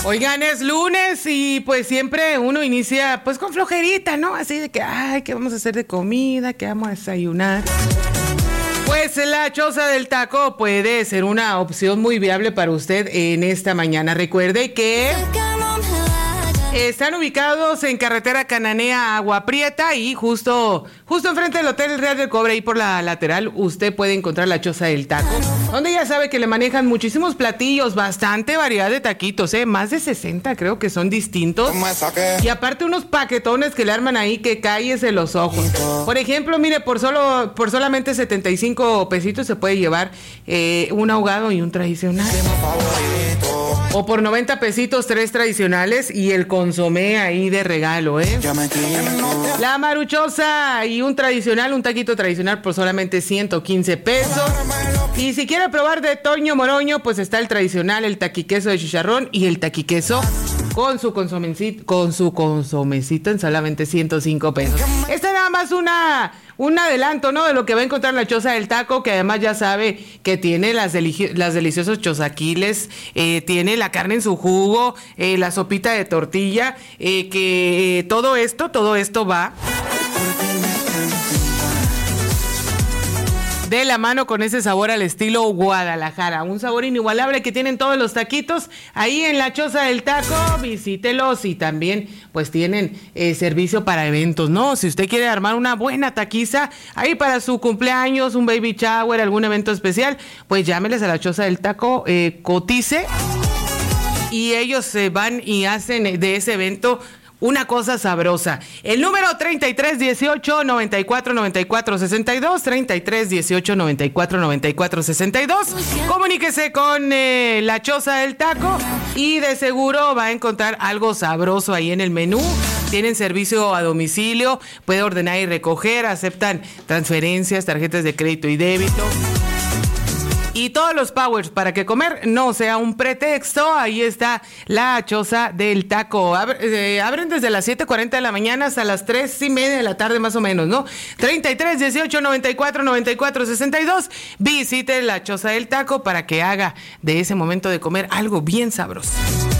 Oigan, es lunes y pues siempre uno inicia pues con flojerita, ¿no? Así de que, ay, ¿qué vamos a hacer de comida? ¿Qué vamos a desayunar? Pues la Choza del Taco puede ser una opción muy viable para usted en esta mañana. Recuerde que están ubicados en carretera Cananea Agua Prieta y justo enfrente del Hotel Real del Cobre, ahí por la lateral, usted puede encontrar la Choza del Taco, donde ya sabe que le manejan muchísimos platillos, bastante variedad de taquitos, más de 60 creo que son distintos. Y aparte unos paquetones que le arman ahí que cállese los ojos. Por ejemplo, mire, por solamente 75 pesitos se puede llevar un ahogado y un tradicional. O por 90 pesitos, 3 tradicionales y el consomé ahí de regalo, La maruchosa y un taquito tradicional por solamente 115 pesos. Y si quiere probar de Toño Moroño, pues está el tradicional, el taquiqueso de chicharrón y el taquiqueso con su consomecito en solamente 105 pesos. Esta es nada más un adelanto, ¿no? De lo que va a encontrar en la Choza del Taco, que además ya sabe que tiene las deliciosos chozaquiles, tiene la carne en su jugo, la sopita de tortilla, que todo esto va de la mano con ese sabor al estilo Guadalajara, un sabor inigualable que tienen todos los taquitos ahí en la Choza del Taco. Visítelos y también pues tienen servicio para eventos, ¿no? Si usted quiere armar una buena taquiza ahí para su cumpleaños, un baby shower, algún evento especial, pues llámeles a la Choza del Taco, cotice y ellos se van y hacen de ese evento una cosa sabrosa. El número 3318-9494-62, 3318-9494-62. Comuníquese con la Choza del Taco y de seguro va a encontrar algo sabroso ahí en el menú. Tienen servicio a domicilio, puede ordenar y recoger, aceptan transferencias, tarjetas de crédito y débito. Y todos los powers para que comer no sea un pretexto. Ahí está la Choza del Taco. Abren desde las 7:40 de la mañana hasta las 3:30 de la tarde más o menos, ¿no? 3318-9494-62. Visite la Choza del Taco para que haga de ese momento de comer algo bien sabroso.